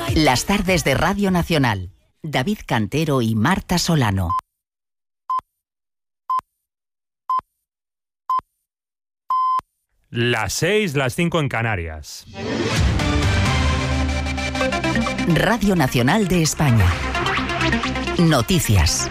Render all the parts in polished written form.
Las tardes de Radio Nacional. David Cantero y Marta Solano. Las 6, las 5 en Canarias. Radio Nacional de España. Noticias.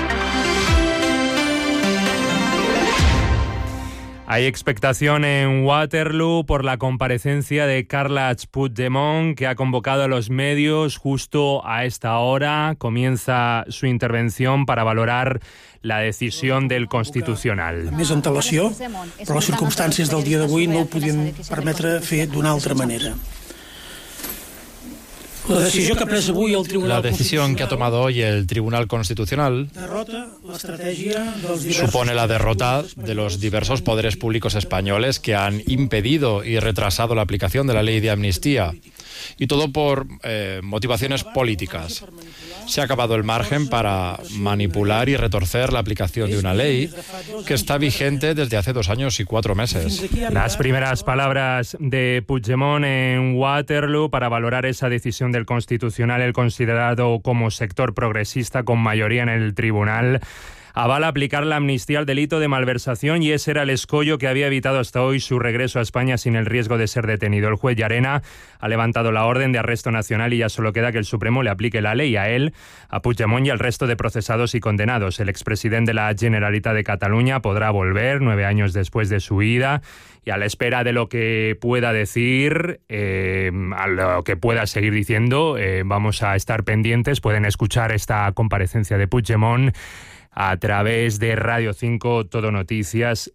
Hay expectación en Waterloo por la comparecencia de Carles Puigdemont, que ha convocado a los medios justo a esta hora. Comienza su intervención para valorar la decisión del Constitucional. Més antelació, però les circumstàncies del dia d'avui no ho podien permetre fer d'una altra manera. La decisión que ha tomado hoy el Tribunal Constitucional supone la derrota de los diversos poderes públicos españoles que han impedido y retrasado la aplicación de la ley de amnistía, y todo por motivaciones políticas. Se ha acabado el margen para manipular y retorcer la aplicación de una ley que está vigente desde hace 2 años y 4 meses. Las primeras palabras de Puigdemont en Waterloo para valorar esa decisión del Constitucional. El considerado como sector progresista con mayoría en el tribunal avala aplicar la amnistía al delito de malversación, y ese era el escollo que había evitado hasta hoy su regreso a España sin el riesgo de ser detenido. El juez Llarena ha levantado la orden de arresto nacional y ya solo queda que el Supremo le aplique la ley a él, a Puigdemont y al resto de procesados y condenados. El expresidente de la Generalitat de Cataluña podrá volver 9 años después de su ida, y a la espera de lo que pueda decir, a lo que pueda seguir diciendo, vamos a estar pendientes. Pueden escuchar esta comparecencia de Puigdemont a través de Radio 5, Todo Noticias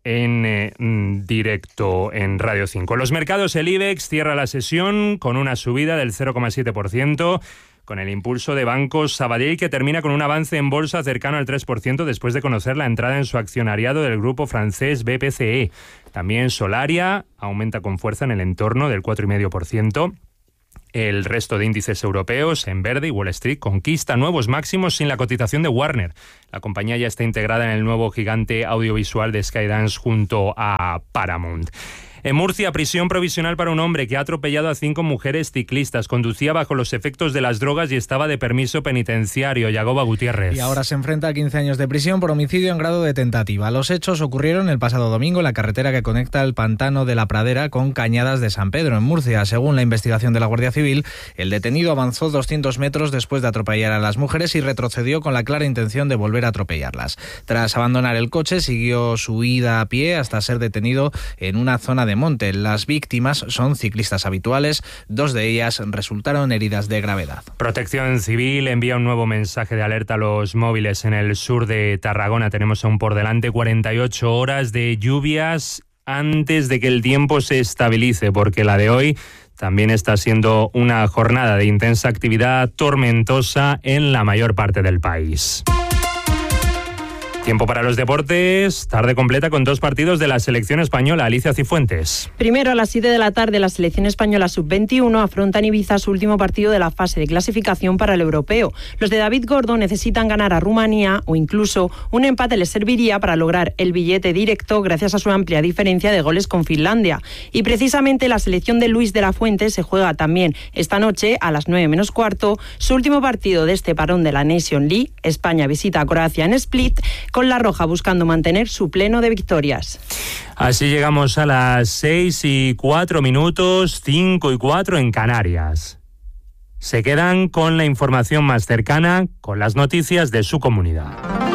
en directo en Radio 5. Los mercados, el IBEX cierra la sesión con una subida del 0,7%, con el impulso de Banco Sabadell, que termina con un avance en bolsa cercano al 3% después de conocer la entrada en su accionariado del grupo francés BPCE. También Solaria aumenta con fuerza en el entorno del 4,5%. El resto de índices europeos en verde, y Wall Street conquista nuevos máximos sin la cotización de Warner. La compañía ya está integrada en el nuevo gigante audiovisual de Skydance junto a Paramount. En Murcia, prisión provisional para un hombre que ha atropellado a 5 mujeres ciclistas. Conducía bajo los efectos de las drogas y estaba de permiso penitenciario. Yagoba Gutiérrez. Y ahora se enfrenta a 15 años de prisión por homicidio en grado de tentativa. Los hechos ocurrieron el pasado domingo en la carretera que conecta el Pantano de la Pradera con Cañadas de San Pedro, en Murcia. Según la investigación de la Guardia Civil, el detenido avanzó 200 metros después de atropellar a las mujeres y retrocedió con la clara intención de volver a atropellarlas. Tras abandonar el coche, siguió su huida a pie hasta ser detenido en una zona de monte. Las víctimas son ciclistas habituales, 2 de ellas resultaron heridas de gravedad. Protección Civil envía un nuevo mensaje de alerta a los móviles en el sur de Tarragona. Tenemos aún por delante 48 horas de lluvias antes de que el tiempo se estabilice, porque la de hoy también está siendo una jornada de intensa actividad tormentosa en la mayor parte del país. Tiempo para los deportes, tarde completa con 2 partidos de la selección española. Alicia Cifuentes. Primero, a las 7 de la tarde, la selección española sub-21 afronta en Ibiza su último partido de la fase de clasificación para el europeo. Los de David Gordo necesitan ganar a Rumanía, o incluso un empate les serviría para lograr el billete directo gracias a su amplia diferencia de goles con Finlandia. Y precisamente la selección de Luis de la Fuente se juega también esta noche a las 9 menos cuarto su último partido de este parón de la Nation League. España visita a Croacia en Split, con la roja buscando mantener su pleno de victorias. Así llegamos a las 6:04, 5:04 en Canarias. Se quedan con la información más cercana, con las noticias de su comunidad.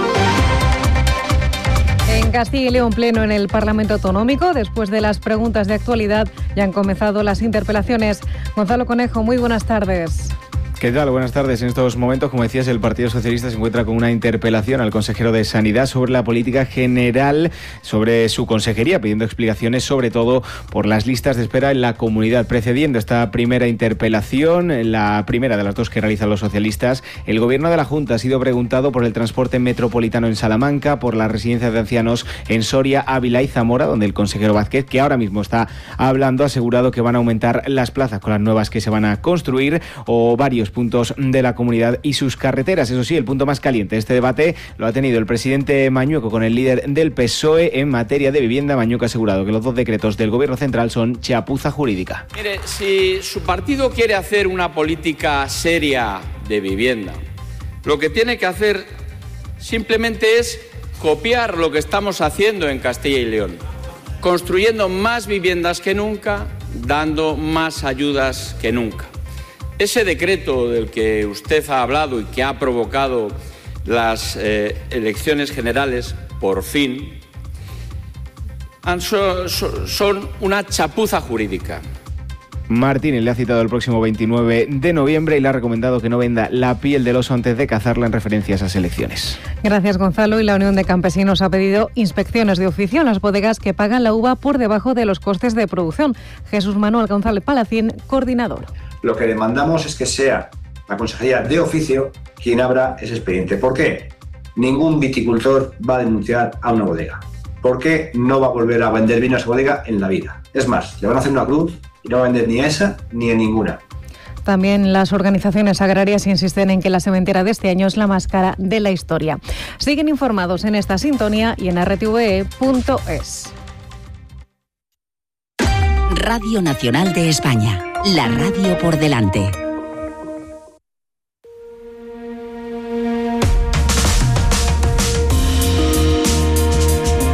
En Castilla y León, pleno en el Parlamento Autonómico. Después de las preguntas de actualidad, ya han comenzado las interpelaciones. Gonzalo Conejo, muy buenas tardes. ¿Qué tal? Buenas tardes. En estos momentos, como decías, el Partido Socialista se encuentra con una interpelación al consejero de Sanidad sobre la política general sobre su consejería, pidiendo explicaciones sobre todo por las listas de espera en la comunidad. Precediendo esta primera interpelación, la primera de las 2 que realizan los socialistas, el Gobierno de la Junta ha sido preguntado por el transporte metropolitano en Salamanca, por las residencias de ancianos en Soria, Ávila y Zamora, donde el consejero Vázquez, que ahora mismo está hablando, ha asegurado que van a aumentar las plazas con las nuevas que se van a construir, o varios puntos de la comunidad y sus carreteras. Eso sí, el punto más caliente de este debate lo ha tenido el presidente Mañueco con el líder del PSOE en materia de vivienda. Mañueco ha asegurado que los 2 decretos del Gobierno central son chapuza jurídica. Mire, si su partido quiere hacer una política seria de vivienda, lo que tiene que hacer simplemente es copiar lo que estamos haciendo en Castilla y León, construyendo más viviendas que nunca, dando más ayudas que nunca. Ese decreto del que usted ha hablado y que ha provocado las elecciones generales, por fin, son una chapuza jurídica. Martínez le ha citado el próximo 29 de noviembre y le ha recomendado que no venda la piel del oso antes de cazarla en referencia a esas elecciones. Gracias, Gonzalo. Y la Unión de Campesinos ha pedido inspecciones de oficio en las bodegas que pagan la uva por debajo de los costes de producción. Jesús Manuel González Palacín, coordinador. Lo que demandamos es que sea la Consejería de Oficio quien abra ese expediente. ¿Por qué? Ningún viticultor va a denunciar a una bodega. ¿Por qué no va a volver a vender vino a esa bodega en la vida? Es más, le van a hacer una cruz y no va a vender ni a esa ni a ninguna. También las organizaciones agrarias insisten en que la sementera de este año es la más cara de la historia. Siguen informados en esta sintonía y en rtve.es. Radio Nacional de España, la radio por delante.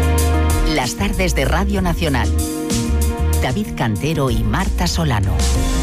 Las tardes de Radio Nacional. David Cantero y Marta Solano.